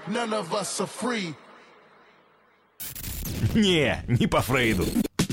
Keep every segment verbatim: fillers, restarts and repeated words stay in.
None of us are free. Не, не по Фрейду.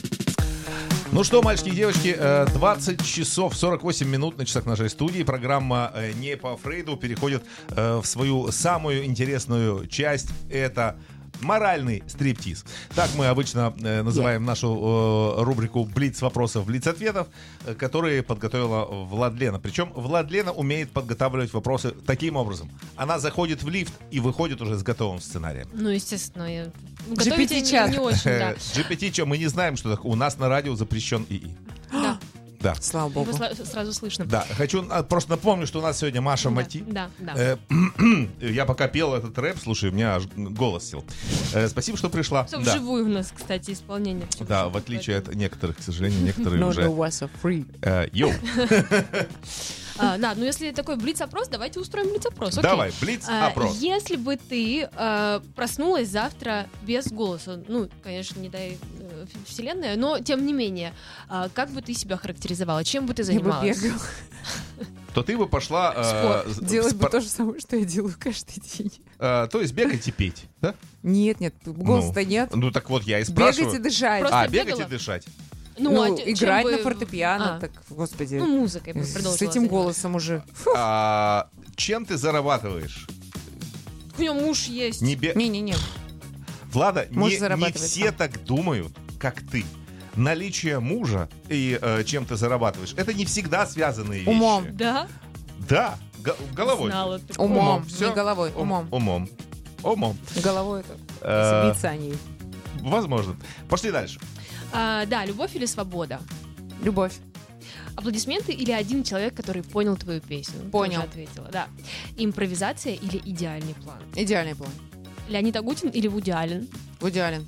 Ну что, мальчики и девочки, двадцать часов сорок восемь минут на часах нашей студии. Программа «Не по Фрейду» переходит в свою самую интересную часть. Это моральный стриптиз. Так мы обычно э, называем нашу э, рубрику «Блиц вопросов, блиц ответов», э, которые подготовила Владлена. Причем Владлена умеет подготавливать вопросы таким образом. Она заходит в лифт и выходит уже с готовым сценарием. Ну, естественно. Я... джи пи ти-чат. Не, не очень, да. джи пи ти-чат, мы не знаем, что такое. У нас на радио запрещен ИИ. Да. Да. Слава богу. Его сла- сразу слышно. Да, хочу а, просто напомню, что у нас сегодня Маша Да, Мати. да, да. Э, я пока пел этот рэп, слушай, у меня аж голос сел. Э, спасибо, что пришла. Все Да. вживую у нас, кстати, исполнение. Да, в отличие от некоторых, к сожалению, некоторые No, уже... no, was a free. Э, Йоу. А, да, ну если такой блиц-опрос, давайте устроим блиц-опрос. Окей. Давай, блиц-опрос. А, если бы ты э, проснулась завтра без голоса, ну, конечно, не дай э, вселенная, но тем не менее, э, как бы ты себя характеризовала? Чем бы ты Я бы занималась? бегала. То ты бы пошла... э, Спорт. в Делать бы спор- то же самое, что я делаю каждый день. э, То есть бегать и петь, да? Нет, нет, голоса-то Ну, нет. Ну так вот, я и Бегать спрашиваю. и дышать. Просто А, бегать и бегала? дышать. Ну, а те- чем играть бы- на фортепиано, А, так, господи. Ну, музыкой бы С продолжила этим заниматься. голосом уже. А, чем ты зарабатываешь? У него муж есть. Не бе- Не-не-не. Влада, Муж не, не зарабатывает все сам. так думают, как ты. Наличие мужа и э, чем ты зарабатываешь, это не всегда связанные вещи. Умом. Да? Да, го- головой. Знала ты. Умом, всё. не головой, Ум- умом. Умом. Умом. Головой это Э, биться они. Возможно. Пошли дальше. А, да, любовь или свобода? Любовь. Аплодисменты или один человек, который понял твою песню? Ты Понял. уже ответила, да. Импровизация или идеальный план? Идеальный план. Леонид Агутин или Вуди Аллен? Идеален.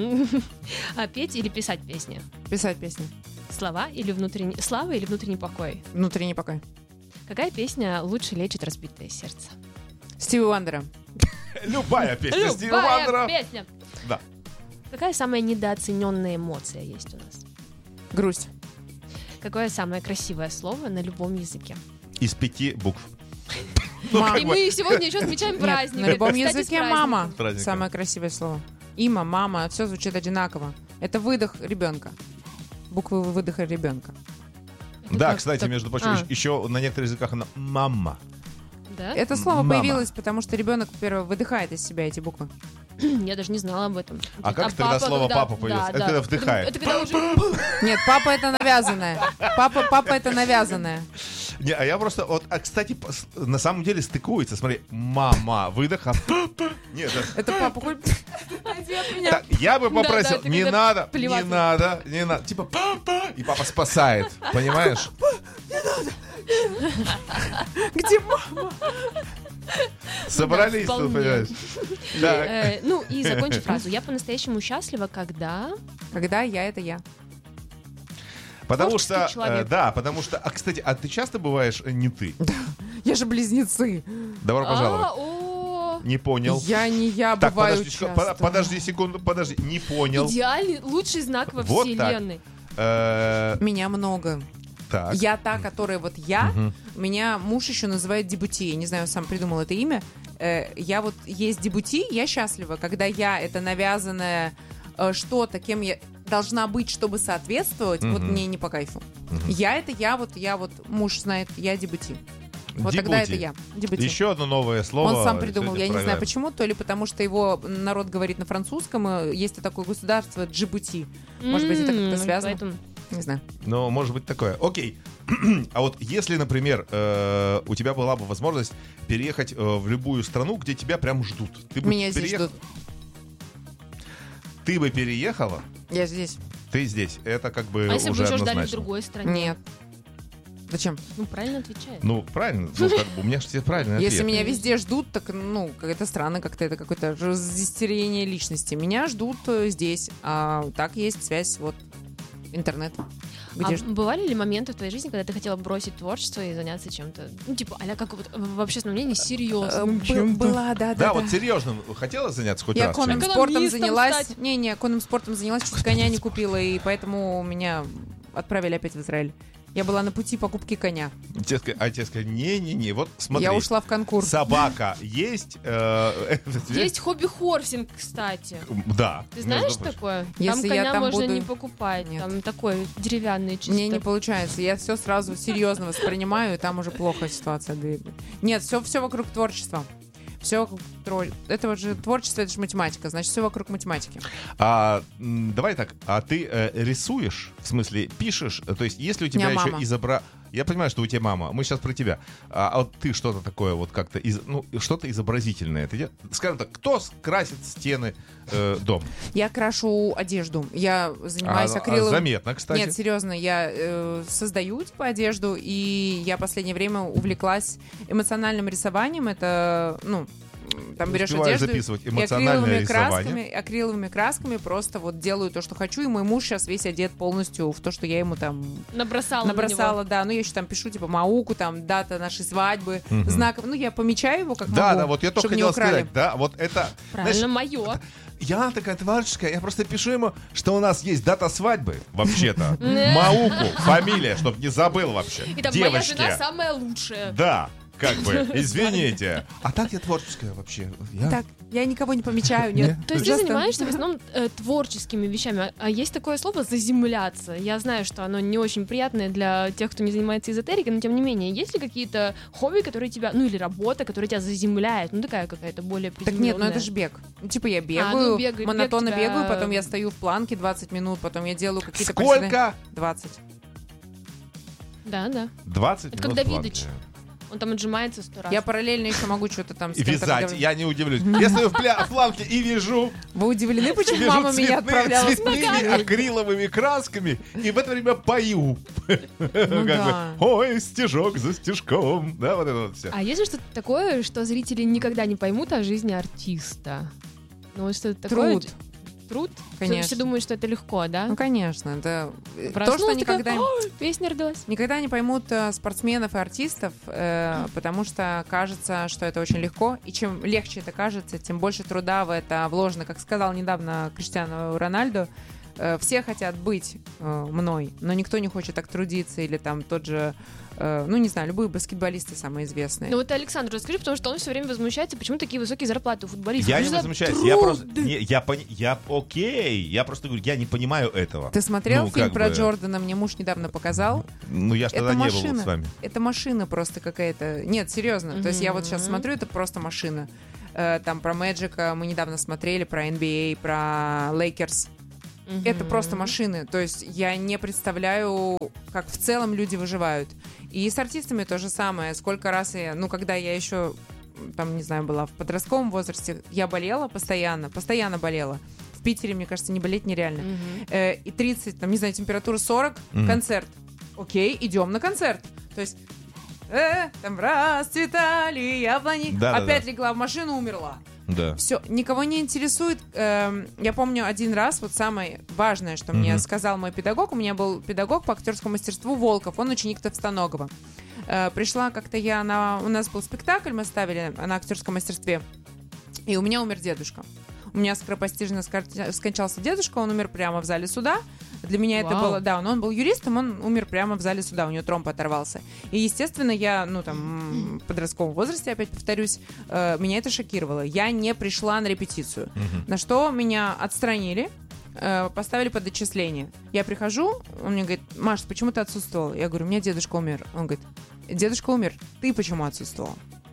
А петь или писать песни? Писать песни. Слова или внутренний... Слава или внутренний покой? Внутренний покой. Какая песня лучше лечит разбитое сердце? Стиви Уандера. Любая песня Стиви Любая Вандера. песня! Да. Какая самая недооцененная эмоция есть у нас? Грусть. Какое самое красивое слово на любом языке? Из пяти букв. Ну, Мама. как И бы, мы сегодня еще отмечаем Нет, праздник. на любом Кстати, с языке праздником. мама. С праздником. Самое красивое слово. Има, мама, все звучит одинаково. Это выдох ребенка. Буквы выдоха ребенка. Это Да, как- кстати, так- между прочим, А, еще на некоторых языках она мама. да? Это слово Мама. появилось, потому что ребенок, первое, выдыхает из себя эти буквы. Я даже не знала об этом. А как тогда слово «папа» появилось? Это когда вдыхает. Это когда уже... Нет, папа это навязанное. Папа, папа это навязанное. Не, а я просто, вот, а кстати, пос- на самом деле стыкуется. Смотри, мама, выдох, а папа. Нет, это- Это папа хоть... так, я бы Да, попросил, да, это не когда надо, не плеваться. надо, не надо. Типа папа, и папа спасает, понимаешь? Где мама? Собрались, вполне. тут, понимаешь? Так. Э, Ну и закончи фразу. Я по-настоящему счастлива, когда... Когда я, это я. Потому Творческий что, человек. э, да, потому что, а, кстати, а ты часто бываешь э, не ты? Я же близнецы. Добро А, пожаловать. о, Не понял. Я не я, Так, бываю подожди, часто. по- подожди секунду, подожди, не понял. Идеальный, лучший знак во Вот так. вселенной. Э, Меня много. Так. Я та, которая вот я. Мгм. Меня муж еще называет дебути. Я не знаю, сам придумал это имя. Э, Я вот есть дебути, я счастлива, когда я это навязанное э, что-то, кем я должна быть, чтобы соответствовать, вот Мгм. мне не по кайфу. Мгм. Я это я, вот я вот муж знает, я дебути. Вот Дебути. тогда это я. Дебути. Еще одно новое слово. Он сам придумал, сегодня я в не знаю программе. почему, то ли потому, что его народ говорит на французском, и есть и такое государство Джибути. Может быть, это как-то М, связано? поэтому- Не знаю. Ну, может быть такое. Окей. А вот если, например, э, у тебя была бы возможность переехать э, в любую страну, где тебя прям ждут. Ты бы Меня здесь переех- ждут. Ты бы переехала, Я здесь. ты здесь. Это как бы А если бы уже вы еще ждали в однозначно. другой стране? Нет. Зачем? Ну, правильно отвечает. Ну, правильно. Ну, как бы, у меня же все правильно Если ответ. меня везде ждут, так, ну, как это странно, как-то это какое-то разъяснение личности. Меня ждут э, здесь, а так есть связь, вот, интернет. Где А ж- бывали ли моменты в твоей жизни, когда ты хотела бросить творчество и заняться чем-то, ну, типа, а как вот в общественном мнении, Э, серьезным был- чем-то? Была, да, да, Да, да. вот серьезно, хотела заняться хоть Я раз? конным чем-то? спортом Экономистом занялась. стать. Не-не, конным спортом занялась, чуть коня не купила, и поэтому меня отправили опять в Израиль. Я была на пути покупки коня. Тебе сказали- а тебе сказали, не-не-не, вот смотри. Я ушла в конкурс. Собака есть? э, Есть хобби-хорсинг, кстати. Да. Ты знаешь между прочим. такое? Там Если я коня там можно буду- не покупать. Нет. Там такой деревянный чисто. Мне не получается. Я все сразу серьезно воспринимаю, и там уже плохо ситуация. Нет, все, все вокруг творчества. Все вокруг тро- это вот же творчество, это же математика, значит, все вокруг математики. А, м, давай так, а ты э, рисуешь, в смысле пишешь? То есть если у тебя меня еще мама. изобра... Я понимаю, что у тебя мама. Мы сейчас про тебя. А, а вот ты что-то такое вот как-то, из... ну, что-то изобразительное. Ты... де- Скажем так, кто с- красит стены э, дома? Я крашу одежду. Я занимаюсь А- а акриловым. заметно, кстати. Нет, серьезно, я э, создаю типа одежду, и я в последнее время увлеклась эмоциональным рисованием. Это, ну, там берешь Успеваешь одежду записывать и эмоциональное акриловыми рисование. красками, акриловыми красками просто вот делаю то, что хочу, и мой муж сейчас весь одет полностью в то, что я ему там Набросала на набросала, него. да. Ну, я еще там пишу, типа, мауку, там, дата нашей свадьбы, Мгм. знаком. Ну, я помечаю его как Да, могу, да, вот я только чтобы не хотел украли. сказать, да, вот это... Правильно, знаешь, мое. я такая творческая, я просто пишу ему, что у нас есть дата свадьбы, вообще-то. Не. Мауку, фамилия, чтоб не забыл вообще. И там моя Девочки. жена самая лучшая. Да, как бы, извините. А так я творческая вообще. Я... Так, я никого не помечаю, нет. То есть ты Просто- занимаешься в основном э, творческими вещами, а, а есть такое слово «заземляться». Я знаю, что оно не очень приятное для тех, кто не занимается эзотерикой, но тем не менее, есть ли какие-то хобби, которые тебя, ну или работа, которая тебя заземляет, ну такая какая-то более Так нет, ну это приземленная? же бег. Ну, типа я ну, бегаю, бег- бег монотонно тебя- бегаю, потом я стою в планке двадцать минут, потом я делаю какие-то... Сколько? приседания. двадцать. Да, да. двадцать Это как минут Давидыч. планки. Он там отжимается сто раз. Я параллельно еще могу что-то там... с И кем-то вязать, разговаривать. я не удивлюсь. Я стою в, пля- в планке и вяжу, Вы удивлены, почему вяжу мама меня цветные- отправляла? с- цветными акриловыми красками, и в это время пою. Ну Как бы, да. ой, стежок за стежком. Да, вот это вот все. А есть же что-то такое, что зрители никогда не поймут о жизни артиста? Ну, вот что-то такое... Труд. Труд? Конечно. Все думают, что это легко, да? Ну, конечно, это э, то, Проснулась что такая, никогда... «Ой, песня родилась. Никогда не поймут э, спортсменов и артистов, э, потому что кажется, что это очень легко. И чем легче это кажется, тем больше труда в это вложено. Как сказал недавно Криштиану Рональду, э, все хотят быть э, мной, но никто не хочет так трудиться. Или там тот же, э, ну не знаю, любые баскетболисты самые известные. Ну вот Александр, расскажи, потому что он все время возмущается, почему такие высокие зарплаты у футболистов. Я Ну, не за возмущаюсь, труд. я просто, не, я, пони- я, окей, я просто говорю, я не понимаю этого. Ты смотрел Ну, фильм как про бы- Джордана? Мне муж недавно показал. Ну, я ж Это тогда не был машина. с вами. Это машина просто какая-то. Нет, серьезно. То есть я вот сейчас Мгм. смотрю, это просто машина. Э, Там про Мэджика мы недавно смотрели, про эн би эй, про Лейкерс. Мгм. Это просто машины. То есть я не представляю, как в целом люди выживают. И с артистами то же самое. Сколько раз я, ну, когда я еще, там, не знаю, была в подростковом возрасте, я болела постоянно, постоянно болела. В Питере, мне кажется, не болеть нереально. Мгм. Э, и тридцать, там, не знаю, температура сорок, Мгм. концерт. Окей, идем на концерт. То есть, э, там расцветали яблони. Да-да-да. Опять легла в машину, умерла. Да. Все, никого не интересует. Эм, я помню один раз, вот самое важное, что мне Мгм. сказал мой педагог, у меня был педагог по актерскому мастерству Волков, он ученик Товстоногова. Э, пришла как-то я на... У нас был спектакль, мы ставили на актерском мастерстве, и у меня умер дедушка. У меня скоропостижно скор- скончался дедушка, он умер прямо в зале суда. Для меня это Вау. было, да, но он был юристом, он умер прямо в зале суда, у него тромб оторвался. И, естественно, я, ну, там, в подростковом возрасте, опять повторюсь, э, меня это шокировало. Я не пришла на репетицию. Мгм. На что меня отстранили, э, поставили под отчисление. Я прихожу, он мне говорит: Маш, почему ты отсутствовала? Я говорю: у меня дедушка умер. Он говорит: дедушка умер, ты почему отсутствовала?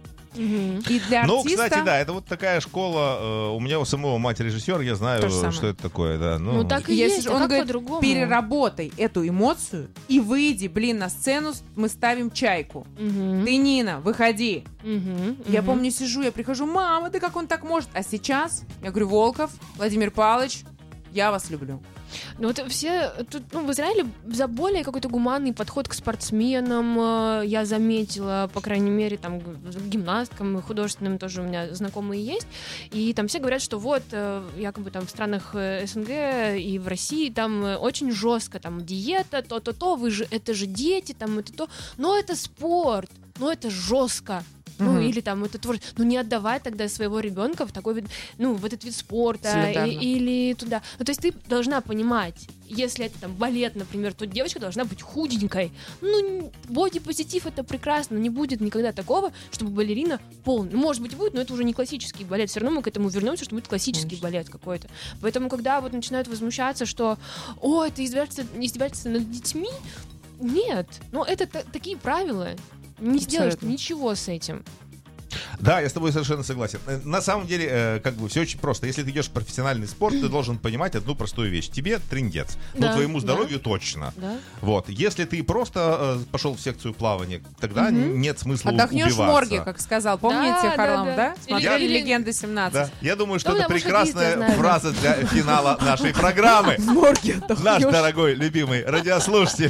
Мгм. И для Ну, артиста... кстати, да, это вот такая школа. э, У меня у самого мать режиссер, я знаю, То же самое. что это такое, да. Ну, Ну так и Я есть, сижу, а он как говорит, по-другому? переработай эту эмоцию и выйди, блин, на сцену, мы ставим чайку. Мгм. Ты, Нина, выходи. Мгм. Я Мгм. помню, сижу, я прихожу: мама, да как он так может? А сейчас я говорю: Волков, Владимир Павлович, я вас люблю. Ну вот все тут, ну, в Израиле за более какой-то гуманный подход к спортсменам э, я заметила, по крайней мере, там г- гимнасткам и художественным тоже у меня знакомые есть, и там все говорят, что вот э, якобы там в странах э, СНГ и в России там э, очень жестко, там диета, то-то-то, вы же, это же дети, там это то, но это спорт, но это жестко. ну, Мгм. или там это творчество. Ну, не отдавай тогда своего ребенка в такой вид, ну, в этот вид спорта Солидарно. и- или туда. Ну, то есть ты должна понимать, если это там балет, например, то девочка должна быть худенькой. Ну, бодипозитив — это прекрасно, не будет никогда такого, чтобы балерина полная. Ну, может быть, будет, но это уже не классический балет. Все равно мы к этому вернемся, что будет классический Конечно. балет какой-то. Поэтому, когда вот начинают возмущаться, что «О, это издевательство, издевательство над детьми», нет, ну это та- такие правила. Не сделаешь Абсолютно. ничего с этим. Да, я с тобой совершенно согласен. Э, На самом деле, э, как бы все очень просто. Если ты идешь в профессиональный спорт, ты должен понимать одну простую вещь. Тебе трындец. Ну, Да, твоему да. здоровью точно. Да? Вот. Если ты просто э, пошел в секцию плавания, тогда Мгм. нет смысла Отдохнешь в убиваться. морге, как сказал. Помните, Да, Харламов, да, да? да. Смотрели Или- или- «Легенда семнадцать». Да. Я думаю, что Ну, это да, может, прекрасная есть, я знаю. фраза для финала нашей программы. В морге Наш отдохнешь. дорогой, любимый радиослушатель.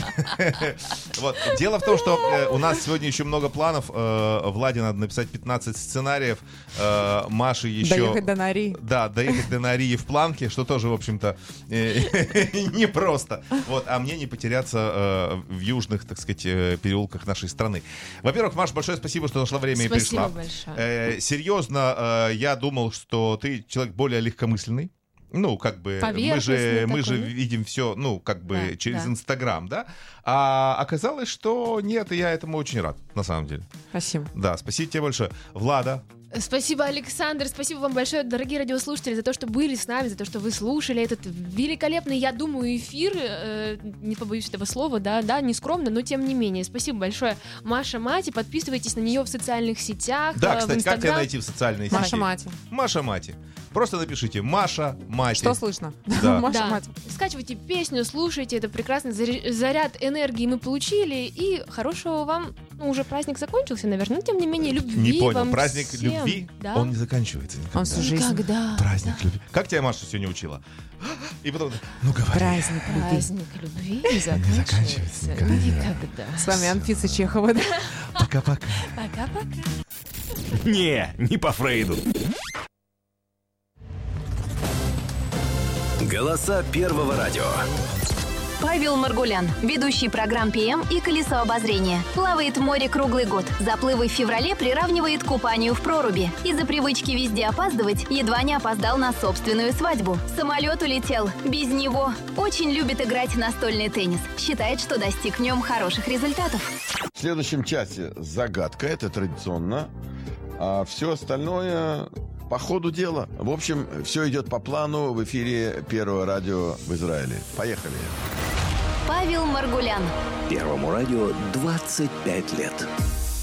Вот. Дело в том, что э, у нас сегодня еще много планов. Э, Владе надо написать пятнадцать сценариев. Э, Маше еще... Доехать до Нарии. Да, доехать до Нарии в планке, что тоже, в общем-то, э, непросто. Вот, а мне не потеряться э, в южных, так сказать, э, переулках нашей страны. Во-первых, Маш, большое спасибо, что нашла время и Спасибо пришла. большое. Э, серьезно, э, я думал, что ты человек более легкомысленный. Ну, как бы, мы же, Поверхностный мы же такой, да? видим все, ну, как бы, Да, через да. Инстаграм, да? А оказалось, что нет, и я этому очень рад, на самом деле. Спасибо. Да, спасибо тебе большое. Влада, Спасибо, Александр, спасибо вам большое, дорогие радиослушатели, за то, что были с нами, за то, что вы слушали этот великолепный, я думаю, эфир. Э, не побоюсь этого слова, да, да, не скромно, но тем не менее. Спасибо большое, Маша Мати. Подписывайтесь на нее в социальных сетях. да, э, в кстати, как тебя Инстаграм. найти в социальной сети? Маша Мати. Маша Мати. Просто напишите Маша Мати. Что слышно? Да. Маша Да. Мати. Скачивайте песню, слушайте, это прекрасный заря- заряд энергии мы получили, и хорошего вам, ну, уже праздник закончился, наверное, но тем не менее, любви Не понял, вам праздник всем. любви, Да? он не заканчивается никогда. Он всю жизнь. Когда? Праздник любви. Как тебя Маша сегодня учила? И потом, ну говори. Праздник любви. Праздник любви не заканчивается заканчивается никогда. никогда. С вами Анфиса Чехова. да? Пока-пока. Пока-пока. Не, не по Фрейду. Голоса первого радио. Павел Маргулян, ведущий программ «Пи Эм» и «Колесо обозрения». Плавает в море круглый год. Заплывы в феврале приравнивает к купанию в проруби. Из-за привычки везде опаздывать едва не опоздал на собственную свадьбу. Самолет улетел. Без него. Очень любит играть в настольный теннис. Считает, что достиг в нем хороших результатов. В следующем часе загадка, это традиционно. А все остальное по ходу дела. В общем, все идет по плану в эфире Первого радио в Израиле. Поехали. Павел Маргулян. Первому радио двадцать пять лет.